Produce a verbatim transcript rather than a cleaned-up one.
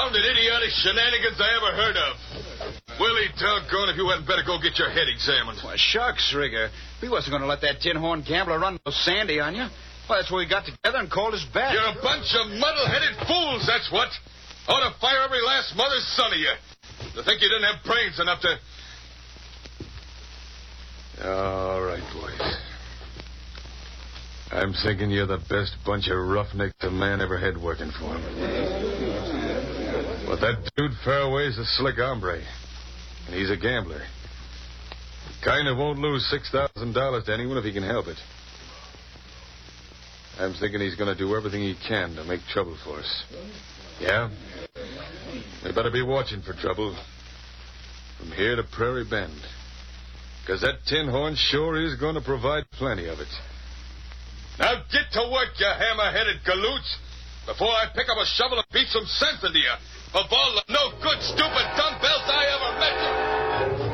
confounded idiotic shenanigans I ever heard of. Willie, doggone if you hadn't better go get your head examined. Why, shucks, Rigger. We wasn't going to let that tin horn gambler run no Sandy on you. Well, that's why we got together and called his bet. You're a bunch of muddle-headed fools, that's what. I ought to fire every last mother's son of you. To think you didn't have brains enough to... All right, boys. I'm thinking you're the best bunch of roughnecks a man ever had working for him. But that dude Fairway's a slick hombre. And he's a gambler. Kind of won't lose six thousand dollars to anyone if he can help it. I'm thinking he's going to do everything he can to make trouble for us. Yeah? We better be watching for trouble. From here to Prairie Bend. Because that tin horn sure is going to provide plenty of it. Now get to work, you hammer-headed galoots, before I pick up a shovel and beat some sense into you. Of all the...